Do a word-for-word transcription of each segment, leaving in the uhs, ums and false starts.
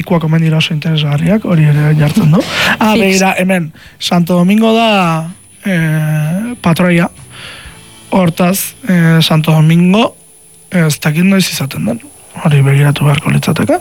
ikuak omen dira oso interesgarriak, hori ere jartzen du. Ah, begira, hemen, Santo Domingo da eh, patroia, hortaz, eh, Santo Domingo, ez dakit noiz izaten den, hori begiratu beharko litzateke.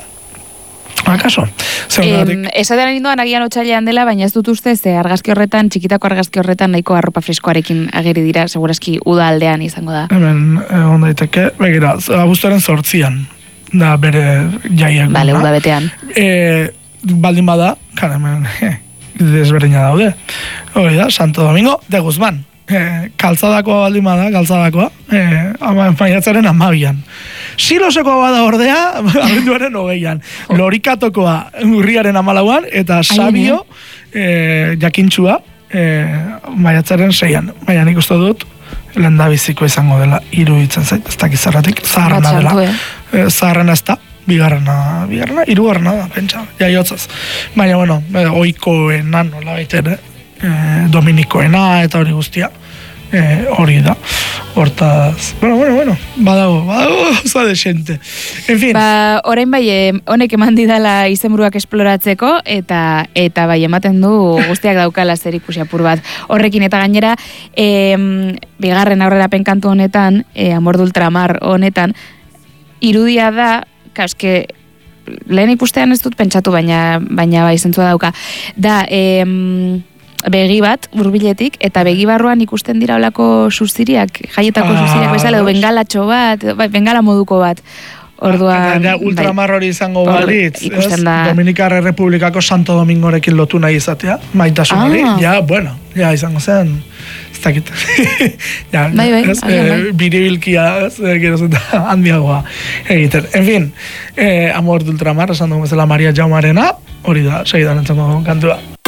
Akaso? Em, esatean ninduan agian otsailean dela, baina ez dut uste, ze argazki horretan, txikitako argazki horretan nahiko arropa freskoarekin ageri dira, segurazki uda aldean izango da. Hemen, egon daiteke, begira, abuztuaren zortzian, da bere jaiak. Bale, uda betean. E, baldin bada, kan hemen, desberdina daude. Hori da, Santo Domingo de Guzmán. E, kaltzadakoa baldin bada, kaltzadakoa, e, maiatzaren amabian. Silosekoa bada ordea, abenduaren hogeian. Lorikatokoa urriaren amalauan, eta Sabio, e, jakintxua, e, maiatzaren seian. Baina nik uste dut, lehen da biziko izango dela, iruditzen zait, ez dakizarratik, zaharrena dela. E, zaharrena ez da, bigarrena, bigarrena, irugarrena da, pentsa, jaiotzaz. Baina, bueno, e, oikoena, nola baiten, e, Dominikoena, eta hori guztia. Eh, hori da, hortaz, bueno, bueno, bueno, badago, badago, oza de xente. En fin. Ba, orain bai, honek eman didala izenburuak esploratzeko, eta eta bai, ematen du guztiak daukala zer ikusi apur bat. Horrekin eta gainera, e, bigarren aurrerapen kantu honetan, e, Amor de Ultramar honetan, irudia da, kauske, lehen ikustean ez dut pentsatu, baina, baina bai, zentzua dauka, da, e, begi bat, hurbiletik, eta begi barruan ikusten dira olako suziriak, jaietako ah, suziriak bezala, edo bengalatxo bat, bai, bengala moduko bat. Orduan, ah, ultramar hori izango balitz, ikusten da. Dominikar Republikako Santo Domingorekin lotu nahi izatea, maitasun hori, ah. ja, bueno, ja, izango zen, ez dakit. ja, bai, bai, ez, eh, bai. Biribilkia, ez, gero zeta, handiagoa egiten. En fin, eh, Amor de Ultramar, esan dugu bezala Maria Jaumarena, hori da, segidan entzango kantua.